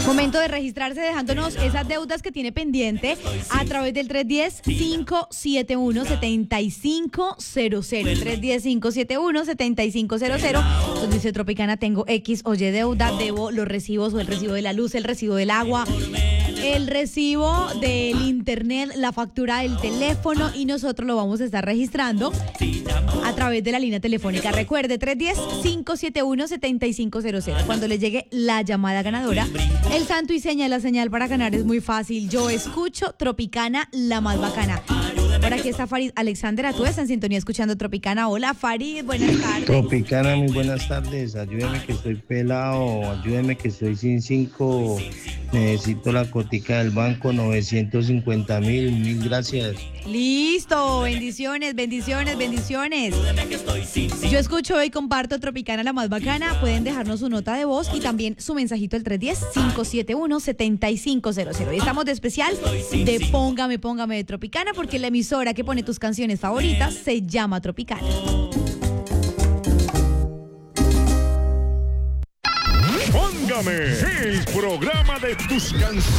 Momento de registrarse dejándonos esas deudas que tiene pendiente a través del 310-571-7500. 310-571-7500. Donde dice Tropicana, tengo X o Y deuda, debo los recibos o el recibo de la luz, el recibo del agua, el recibo del internet, la factura del teléfono, y nosotros lo vamos a estar registrando a través de la línea telefónica. Recuerde, 310-571-7500. Cuando le llegue la llamada ganadora, el santo y seña, la señal para ganar es muy fácil. Yo escucho Tropicana, la más bacana. Por aquí está Farid Alexander, tú estás en sintonía escuchando Tropicana. Hola Farid, buenas tardes. Tropicana, muy buenas tardes. Ayúdeme que estoy pelado, ayúdeme que estoy sin 5. Necesito la cotica del banco, 950,000. Mil gracias. Listo, bendiciones. Yo escucho y comparto Tropicana, la más bacana. Pueden dejarnos su nota de voz y también su mensajito al 310-571-7500. Hoy estamos de especial de Póngame de Tropicana, porque la emisora que pone tus canciones favoritas se llama Tropicana. Póngame, el programa de tus canciones.